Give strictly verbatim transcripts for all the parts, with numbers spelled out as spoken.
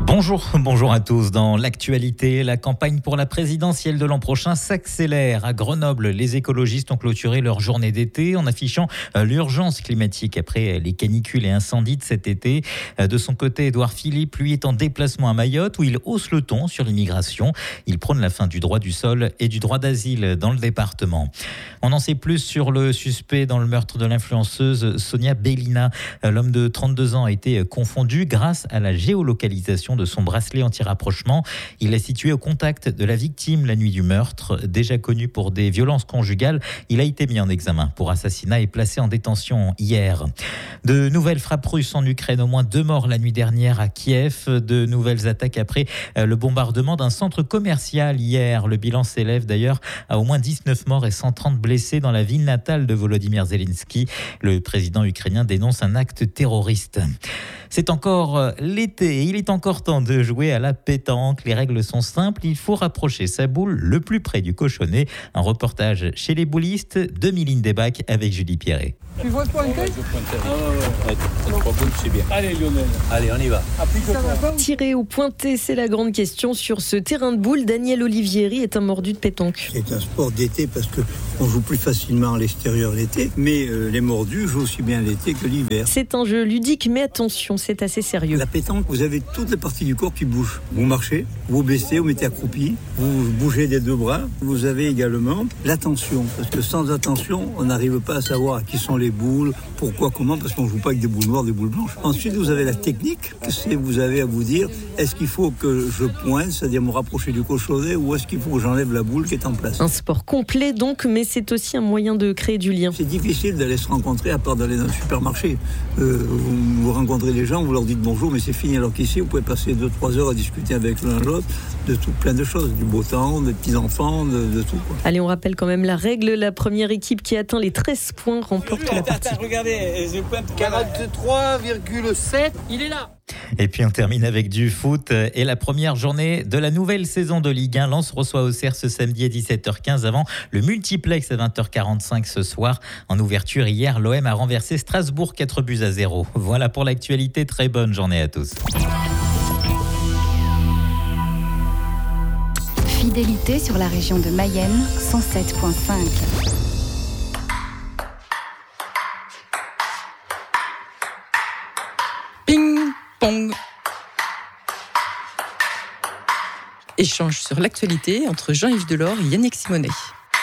Bonjour, bonjour à tous. Dans l'actualité, la campagne pour la présidentielle de l'an prochain s'accélère. À Grenoble, les écologistes ont clôturé leur journée d'été en affichant l'urgence climatique après les canicules et incendies de cet été. De son côté, Édouard Philippe, lui, est en déplacement à Mayotte où il hausse le ton sur l'immigration. Il prône la fin du droit du sol et du droit d'asile dans le département. On en sait plus sur le suspect dans le meurtre de l'influenceuse Sonia Bellina. L'homme de trente-deux ans a été confondu grâce à la géolocalisation de son bracelet anti-rapprochement. Il est situé au contact de la victime la nuit du meurtre. Déjà connu pour des violences conjugales, il a été mis en examen pour assassinat et placé en détention hier. De nouvelles frappes russes en Ukraine, au moins deux morts la nuit dernière à Kiev. De nouvelles attaques après le bombardement d'un centre commercial hier. Le bilan s'élève d'ailleurs à au moins dix-neuf morts et cent trente blessés dans la ville natale de Volodymyr Zelensky. Le président ukrainien dénonce un acte terroriste. C'est encore l'été, il est encore temps de jouer à la pétanque. Les règles sont simples, il faut rapprocher sa boule le plus près du cochonnet. Un reportage chez les boulistes de Mylène Debac avec Julie Pierret. Tu vois ce point de tête ? C'est bien. Allez Lionel. Allez, on y va. Tirer ou pointer, c'est la grande question sur ce terrain de boules. Daniel Olivieri est un mordu de pétanque. C'est un sport d'été parce qu'on joue plus facilement à l'extérieur l'été, mais euh, les mordus jouent aussi bien l'été que l'hiver. C'est un jeu ludique, mais attention, c'est assez sérieux. La pétanque, vous avez toutes les parties du corps qui bougent. Vous marchez, vous baissez, vous mettez accroupi, vous bougez des deux bras. Vous avez également l'attention, parce que sans attention, on n'arrive pas à savoir à qui sont les boules, pourquoi, comment, parce qu'on ne joue pas avec des boules noires, des boules blanches. Ensuite, vous avez la technique, c'est vous avez à vous dire, est-ce qu'il faut que je pointe, c'est-à-dire me rapprocher du cochonnet, ou est-ce qu'il faut que j'enlève la boule qui est en place. Un sport complet donc, mais c'est aussi un moyen de créer du lien. C'est difficile d'aller se rencontrer à part d'aller dans le supermarché. Euh, vous, vous rencontrez les gens, vous leur dites bonjour, mais c'est fini. Alors qu'ici, vous pouvez passer deux trois heures à discuter avec l'un l'autre de tout, plein de choses, du beau temps, des petits-enfants, de, de tout. Quoi. Allez, on rappelle quand même la règle. La première équipe qui atteint les treize points remporte la partie. Attends, regardez, quarante-trois virgule sept, il est là. Et puis on termine avec du foot et la première journée de la nouvelle saison de Ligue un. Lens reçoit Auxerre ce samedi à dix-sept heures quinze avant le multiplex à vingt heures quarante-cinq ce soir. En ouverture hier, l'O M a renversé Strasbourg quatre buts à zéro. Voilà pour l'actualité. Très bonne journée à tous. Fidélité sur la région de Mayenne, cent sept virgule cinq. Pong. Échange sur l'actualité entre Jean-Yves Delors et Yannick Simonet.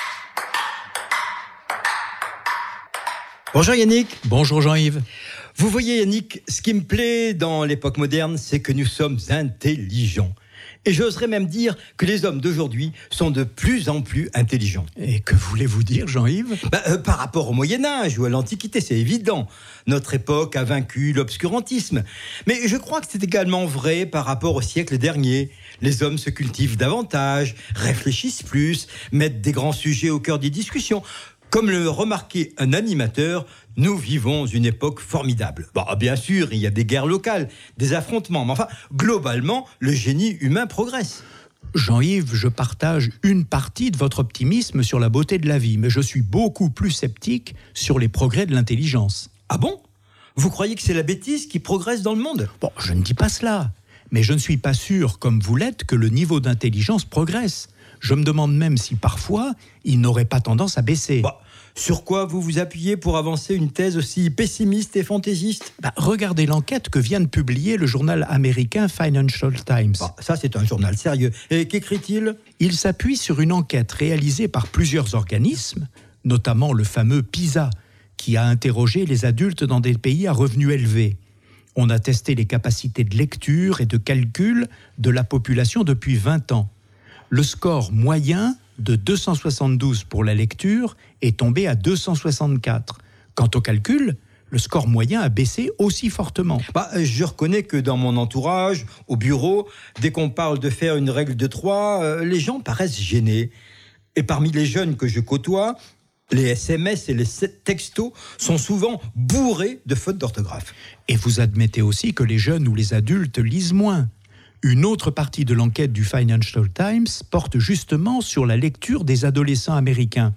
Bonjour Yannick. Bonjour Jean-Yves. Vous voyez Yannick, ce qui me plaît dans l'époque moderne, c'est que nous sommes intelligents. Et j'oserais même dire que les hommes d'aujourd'hui sont de plus en plus intelligents. Et que voulez-vous dire, Jean-Yves ? bah, euh, Par rapport au Moyen-Âge ou à l'Antiquité, c'est évident. Notre époque a vaincu l'obscurantisme. Mais je crois que c'est également vrai par rapport au siècle dernier. Les hommes se cultivent davantage, réfléchissent plus, mettent des grands sujets au cœur des discussions. Comme le remarquait un animateur, nous vivons une époque formidable. Bon, bien sûr, il y a des guerres locales, des affrontements, mais enfin, globalement, le génie humain progresse. Jean-Yves, je partage une partie de votre optimisme sur la beauté de la vie, mais je suis beaucoup plus sceptique sur les progrès de l'intelligence. Ah bon ? Vous croyez que c'est la bêtise qui progresse dans le monde ? Bon, je ne dis pas cela, mais je ne suis pas sûr, comme vous l'êtes, que le niveau d'intelligence progresse. Je me demande même si parfois, il n'aurait pas tendance à baisser. Bah, sur quoi vous vous appuyez pour avancer une thèse aussi pessimiste et fantaisiste ? bah, Regardez l'enquête que vient de publier le journal américain Financial Times. Bah, ça, c'est un journal sérieux. Et qu'écrit-il ? Il s'appuie sur une enquête réalisée par plusieurs organismes, notamment le fameux PISA, qui a interrogé les adultes dans des pays à revenus élevés. On a testé les capacités de lecture et de calcul de la population depuis vingt ans. Le score moyen de deux cent soixante-douze pour la lecture est tombé à deux cent soixante-quatre. Quant au calcul, le score moyen a baissé aussi fortement. Bah, je reconnais que dans mon entourage, au bureau, dès qu'on parle de faire une règle de trois, euh, les gens paraissent gênés. Et parmi les jeunes que je côtoie, les S M S et les textos sont souvent bourrés de fautes d'orthographe. Et vous admettez aussi que les jeunes ou les adultes lisent moins. Une autre partie de l'enquête du Financial Times porte justement sur la lecture des adolescents américains.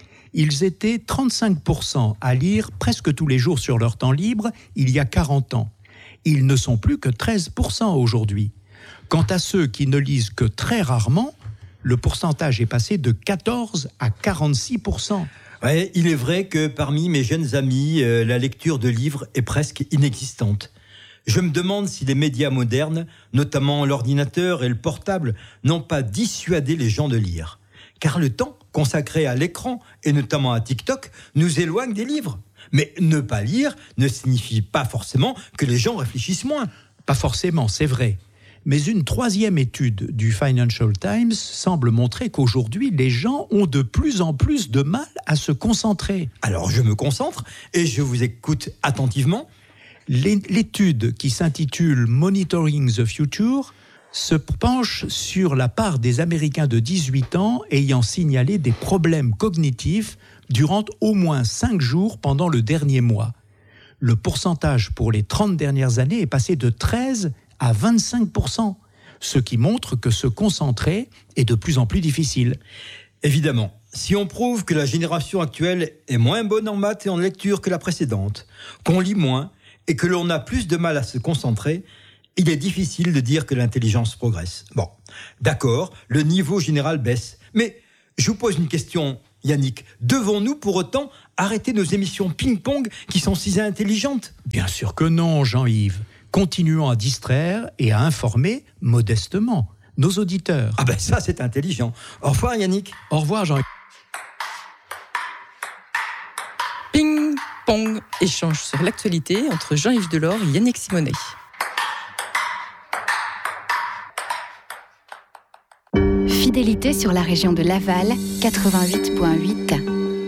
Ils étaient trente-cinq pour cent à lire presque tous les jours sur leur temps libre il y a quarante ans. Ils ne sont plus que treize pour cent aujourd'hui. Quant à ceux qui ne lisent que très rarement, le pourcentage est passé de quatorze à quarante-six pour cent. Ouais, il est vrai que parmi mes jeunes amis, euh, la lecture de livres est presque inexistante. Je me demande si les médias modernes, notamment l'ordinateur et le portable, n'ont pas dissuadé les gens de lire. Car le temps consacré à l'écran, et notamment à TikTok, nous éloigne des livres. Mais ne pas lire ne signifie pas forcément que les gens réfléchissent moins. Pas forcément, c'est vrai. Mais une troisième étude du Financial Times semble montrer qu'aujourd'hui, les gens ont de plus en plus de mal à se concentrer. Alors je me concentre et je vous écoute attentivement. L'étude qui s'intitule « Monitoring the Future » se penche sur la part des Américains de dix-huit ans ayant signalé des problèmes cognitifs durant au moins cinq jours pendant le dernier mois. Le pourcentage pour les trente dernières années est passé de treize à vingt-cinq pour cent, ce qui montre que se concentrer est de plus en plus difficile. Évidemment, si on prouve que la génération actuelle est moins bonne en maths et en lecture que la précédente, qu'on lit moins et que l'on a plus de mal à se concentrer, il est difficile de dire que l'intelligence progresse. Bon, d'accord, le niveau général baisse. Mais je vous pose une question, Yannick. Devons-nous pour autant arrêter nos émissions ping-pong qui sont si intelligentes ? Bien sûr que non, Jean-Yves. Continuons à distraire et à informer modestement nos auditeurs. Ah ben ça, c'est intelligent. Au revoir, Yannick. Au revoir, Jean-Yves. Ping-pong, échange sur l'actualité entre Jean-Yves Delors et Yannick Simonet. Fidélité sur la région de Laval, quatre-vingt-huit virgule huit.